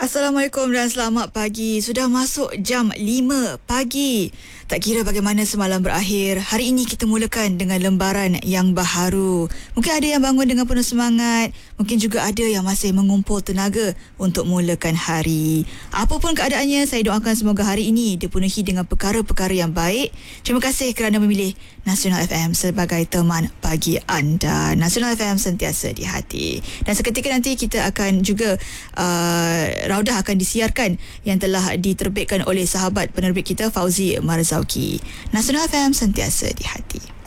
Assalamualaikum dan selamat pagi. Sudah masuk jam 5 pagi. Tak kira bagaimana semalam berakhir, hari ini kita mulakan dengan lembaran yang baharu. Mungkin ada yang bangun dengan penuh semangat, mungkin juga ada yang masih mengumpul tenaga untuk mulakan hari. Apapun keadaannya, saya doakan semoga hari ini dipenuhi dengan perkara-perkara yang baik. Terima kasih kerana memilih Nasional FM sebagai teman bagi anda. Nasional FM sentiasa di hati. Dan seketika nanti kita akan juga Raudah akan disiarkan yang telah diterbitkan oleh sahabat penerbit kita Fauzi Marzauki. Nasional FM sentiasa di hati.